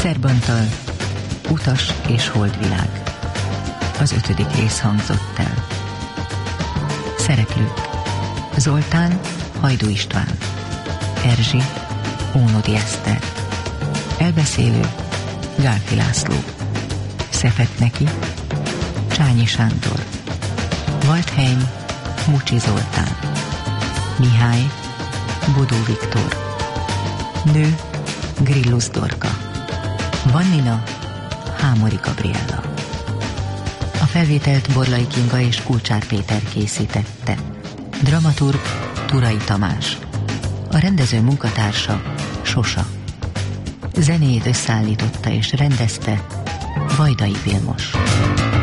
Szerbantal, Utas és Holdvilág. Az 5. rész hangzott el. Szereplők: Zoltán, Hajdú István, Erzsi, Ónodi Eszter, elbeszélő, Gálfi László, Szefetneki, Csányi Sándor, Waldheim, Mucsi Zoltán, Mihály, Bodó Viktor, nő, Grillus Dorka, Vannina, Hámori Gabriella. A felvételt Borlai Kinga és Kulcsár Péter készítette. Dramaturg Turai Tamás. A rendező munkatársa Sosa. Zenét összeállította és rendezte Vajdai Vilmos.